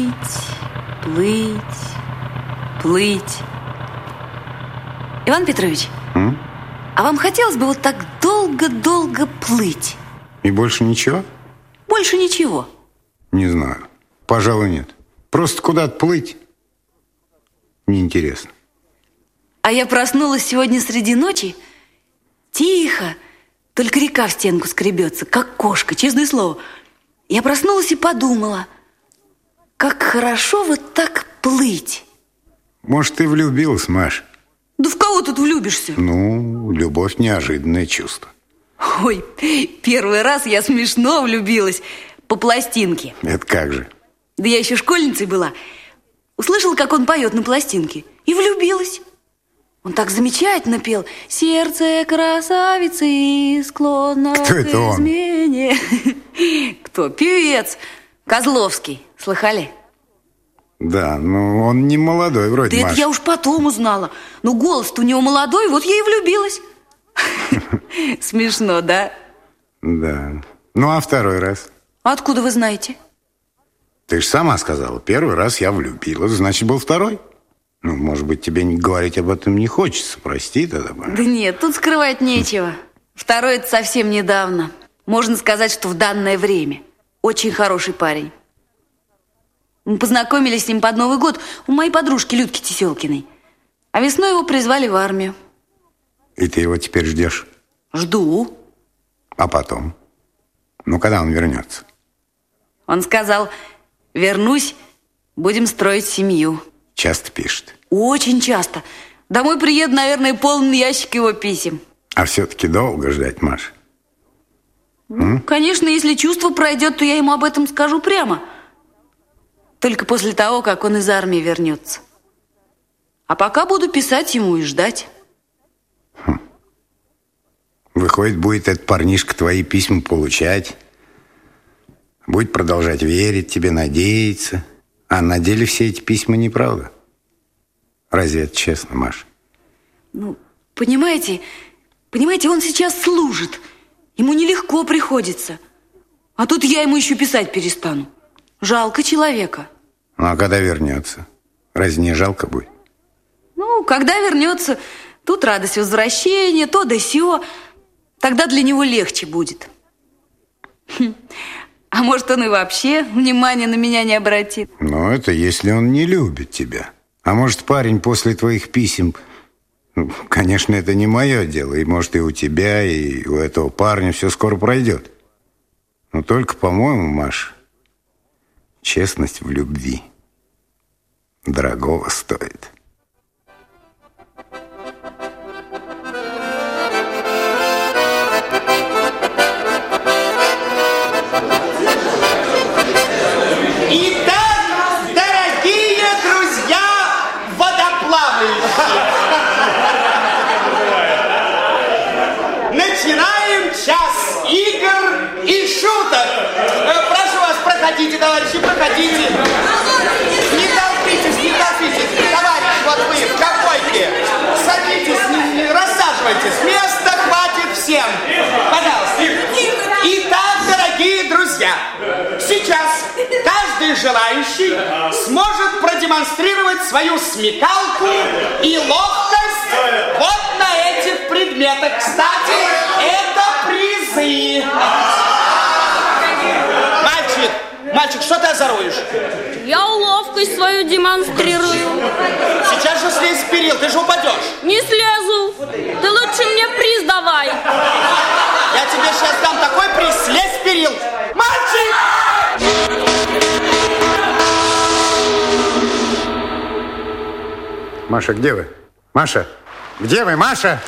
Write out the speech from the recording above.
плыть, плыть. Иван Петрович, а вам хотелось бы вот так долго-долго плыть? И больше ничего? Больше ничего. Не знаю. Пожалуй, нет. Просто куда-то плыть неинтересно. А я проснулась сегодня среди ночи. Тихо. Только река в стенку скребется, как кошка, честное слово. Я проснулась и подумала, как хорошо вот так плыть. Может, ты влюбилась, Маш? Да в кого тут влюбишься? Ну, любовь – неожиданное чувство. Ой, первый раз я смешно влюбилась по пластинке. Это как же? Да я еще школьницей была. Услышала, как он поет на пластинке, и влюбилась. Он так замечательно пел. Сердце красавицы склонно к измене. Кто? Певец Козловский. Слыхали? Да, но он не молодой вроде, Да Маш. это я уж потом узнала. Но голос-то у него молодой, вот я и влюбилась. Смешно, да? Да. Ну, а второй раз? Откуда вы знаете? Ты же сама сказала, первый раз я влюбилась, значит, был второй. Ну, может быть, тебе говорить об этом не хочется, прости тогда. Да нет, тут скрывать нечего. Второй это совсем недавно. Можно сказать, что в данное время. Очень хороший парень. Мы познакомились с ним под Новый год у моей подружки Людки Теселкиной. А весной его призвали в армию. И ты его теперь ждешь? Жду. А потом? Ну, когда он вернется? Он сказал, вернусь, будем строить семью. Часто пишет? Очень часто. Домой приеду, наверное, полный ящик его писем. А все-таки долго ждать, Маш? Ну, конечно, если чувство пройдет, то я ему об этом скажу прямо. Только после того, как он из армии вернется. А пока буду писать ему и ждать. Выходит, будет этот парнишка твои письма получать, будет продолжать верить тебе, надеяться. А на деле все эти письма неправда. Разве это честно, Маш? Ну, понимаете, он сейчас служит. Ему нелегко приходится. А тут я ему еще писать перестану. Жалко человека. Ну, а когда вернется? Разве не жалко будет? Ну, когда вернется, тут радость возвращения, то да сё. Тогда для него легче будет. А может, он и вообще внимания на меня не обратит. Ну, это если он не любит тебя. А может, парень после твоих писем... Ну, конечно, это не мое дело. И может, и у тебя, и у этого парня все скоро пройдет. Но только, по-моему, Маш, честность в любви дорогого стоит. Итак, дорогие друзья водоплавающие, начинаем час игр и шуток. Прошу вас, проходите, товарищи, проходите. Не толпитесь, товарищ, вот вы в ковбойке. Садитесь, рассаживайтесь, места хватит всем. Пожалуйста. Итак, дорогие друзья, сейчас каждый желающий сможет продемонстрировать свою смекалку и ловкость вот на этих предметах. Кстати, это призы. Мальчик, что ты озоруешь? Я ловкость свою демонстрирую. Сейчас же слезь с перил, ты же упадешь. Не слезу. Ты лучше мне приз давай. Я тебе сейчас дам такой приз, слезь с перил. Мальчик! Маша, где вы? Маша, где вы, Маша?